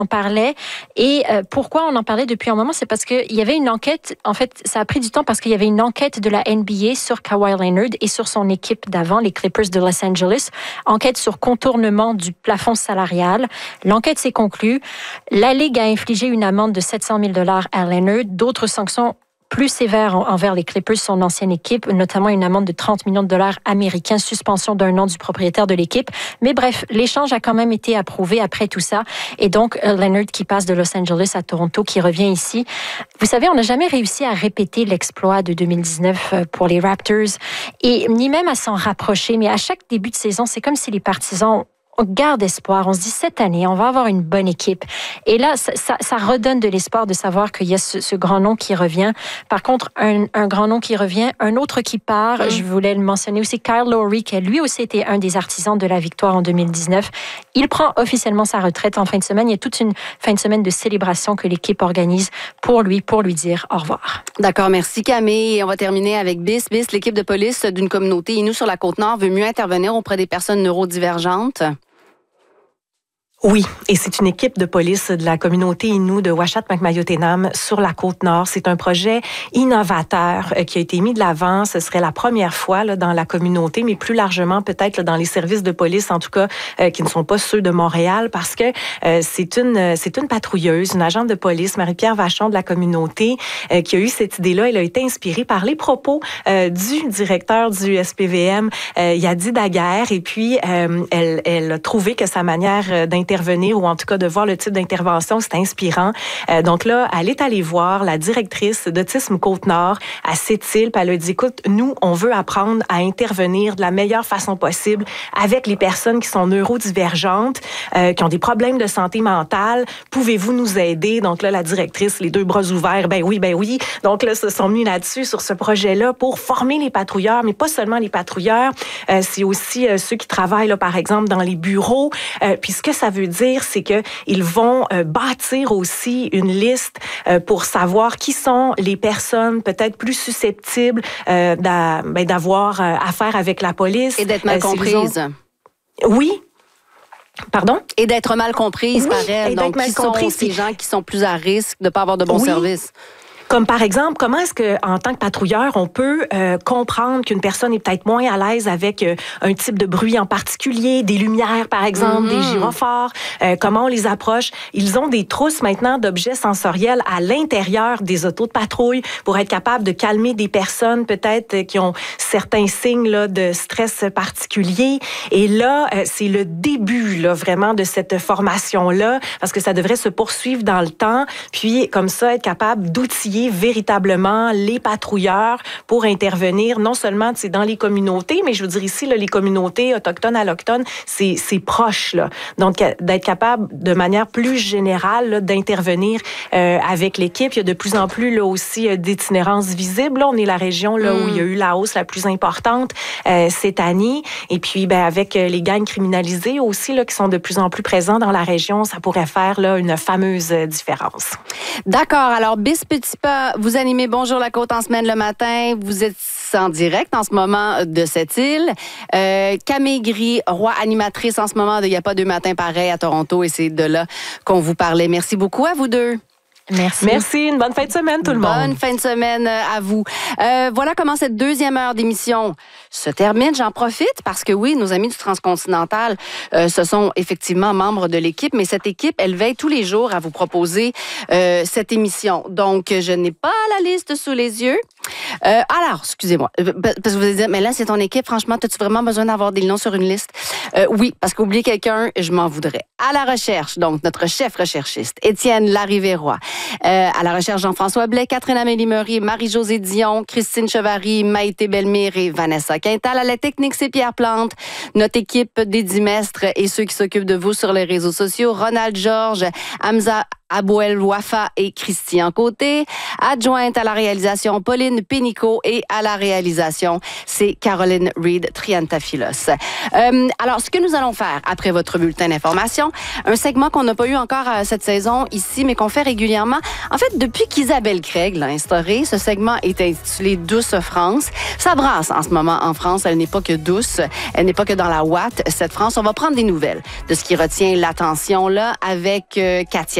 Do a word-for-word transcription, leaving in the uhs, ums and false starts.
On parlait et euh, pourquoi on en parlait depuis un moment, c'est parce qu'il y avait une enquête, en fait, ça a pris du temps parce qu'il y avait une enquête de la N B A sur Kawhi Leonard et sur son équipe d'avant, les Clippers de Los Angeles, enquête sur contournement du plafond salarial. L'enquête s'est conclue. La Ligue a infligé une amende de sept cent mille dollars à Leonard, d'autres sanctions plus sévère envers les Clippers, son ancienne équipe, notamment une amende de trente millions de dollars américains, suspension d'un an du propriétaire de l'équipe. Mais bref, l'échange a quand même été approuvé après tout ça. Et donc, Leonard qui passe de Los Angeles à Toronto, qui revient ici. Vous savez, on n'a jamais réussi à répéter l'exploit de deux mille dix-neuf pour les Raptors et ni même à s'en rapprocher. Mais à chaque début de saison, c'est comme si les partisans on garde espoir. On se dit, cette année, on va avoir une bonne équipe. Et là, ça, ça, ça redonne de l'espoir de savoir qu'il y a ce, ce grand nom qui revient. Par contre, un, un grand nom qui revient, un autre qui part, mmh. je voulais le mentionner aussi, Kyle Lowry, qui lui aussi était un des artisans de la victoire en deux mille dix-neuf. Il prend officiellement sa retraite en fin de semaine. Il y a toute une fin de semaine de célébration que l'équipe organise pour lui, pour lui dire au revoir. D'accord, merci Camille. Et on va terminer avec B I S. B I S, l'équipe de police d'une communauté Innu sur la Côte-Nord veut mieux intervenir auprès des personnes neurodivergentes. Oui, et c'est une équipe de police de la communauté Innu de Ouachita-Macmayot-Enam sur la Côte-Nord. C'est un projet innovateur qui a été mis de l'avant. Ce serait la première fois là, dans la communauté, mais plus largement peut-être là, dans les services de police, en tout cas, euh, qui ne sont pas ceux de Montréal, parce que euh, c'est une c'est une patrouilleuse, une agente de police, Marie-Pierre Vachon de la communauté, euh, qui a eu cette idée-là. Elle a été inspirée par les propos euh, du directeur du S P V M, euh, Yadi Daguerre, et puis euh, elle, elle a trouvé que sa manière d'intervenir intervenir ou en tout cas de voir le type d'intervention, c'est inspirant. Euh, donc là, elle est allée voir la directrice d'Autisme Côte-Nord à Sept-Îles, puis elle a dit, écoute, nous, on veut apprendre à intervenir de la meilleure façon possible avec les personnes qui sont neurodivergentes, euh, qui ont des problèmes de santé mentale. Pouvez-vous nous aider? Donc là, la directrice, les deux bras ouverts, ben oui, ben oui. Donc là, se sont mis là-dessus sur ce projet-là pour former les patrouilleurs, mais pas seulement les patrouilleurs, euh, c'est aussi euh, ceux qui travaillent, là, par exemple, dans les bureaux. Euh, puis ce que ça veut dire, c'est qu'ils vont euh, bâtir aussi une liste euh, pour savoir qui sont les personnes peut-être plus susceptibles euh, d'a, ben, d'avoir euh, affaire avec la police. Et d'être mal euh, comprises. Ont... Oui. Pardon? Et d'être mal comprises oui, par elle. Et Donc, mal qui sont comprise, ces gens qui sont plus à risque de ne pas avoir de bons oui. services? Comme par exemple, comment est-ce que, en tant que patrouilleur, on peut euh, comprendre qu'une personne est peut-être moins à l'aise avec euh, un type de bruit en particulier, des lumières par exemple, mm-hmm. des gyrophares, euh, comment on les approche. Ils ont des trousses maintenant d'objets sensoriels à l'intérieur des autos de patrouille pour être capable de calmer des personnes peut-être qui ont certains signes là, de stress particulier. Et là, euh, c'est le début là, vraiment de cette formation-là, parce que ça devrait se poursuivre dans le temps, puis comme ça, être capable d'outiller véritablement les patrouilleurs pour intervenir non seulement dans les communautés, mais je veux dire ici, là, les communautés autochtones, allochtones, c'est, c'est proche. Là. Donc, d'être capable de manière plus générale là, d'intervenir euh, avec l'équipe. Il y a de plus en plus là, aussi euh, d'itinérance visible. Là. On est la région là, mm. où il y a eu la hausse la plus importante euh, cette année. Et puis, ben, avec euh, les gangs criminalisés aussi là, qui sont de plus en plus présents dans la région, ça pourrait faire là, une fameuse euh, différence. D'accord. Alors, Bis Petit Pas, vous animez Bonjour la Côte en semaine le matin. Vous êtes en direct en ce moment de cette île. Euh, Camille Gris, Roy, animatrice en ce moment de Il n'y a pas deux matins pareils à Toronto, et c'est de là qu'on vous parlait. Merci beaucoup à vous deux. Merci. Merci. Une bonne fin de semaine, tout le monde. Bonne fin de semaine à vous. Euh, voilà comment cette deuxième heure d'émission se termine. J'en profite parce que oui, nos amis du Transcontinental, euh, ce sont effectivement membres de l'équipe, mais cette équipe, elle veille tous les jours à vous proposer euh, cette émission. Donc, je n'ai pas la liste sous les yeux. Euh, alors, excusez-moi, parce que vous allez dire, mais là, c'est ton équipe, franchement, as-tu vraiment besoin d'avoir des noms sur une liste? Euh, oui, parce qu'oublier quelqu'un, je m'en voudrais. À la recherche, donc, notre chef recherchiste, Étienne Larivé-Roy. Euh, à la recherche, Jean-François Blais, Catherine-Amélie Meury, Marie-Josée Dion, Christine Chevary, Maïté Belmire et Vanessa Quintal. À la technique, c'est Pierre Plante. Notre équipe des Dimestres et ceux qui s'occupent de vous sur les réseaux sociaux, Ronald Georges, Hamza Abouel Wafa et Christian Côté. Adjointe à la réalisation, Pauline Pénicaud. Et à la réalisation, c'est Caroline Reed Triantafilos. Euh, alors, ce que nous allons faire après votre bulletin d'information, un segment qu'on n'a pas eu encore euh, cette saison ici, mais qu'on fait régulièrement. En fait, depuis qu'Isabelle Craig l'a instauré, ce segment est intitulé Douce France. Ça brasse en ce moment en France. Elle n'est pas que douce. Elle n'est pas que dans la ouate, cette France. On va prendre des nouvelles de ce qui retient l'attention là avec euh, Katia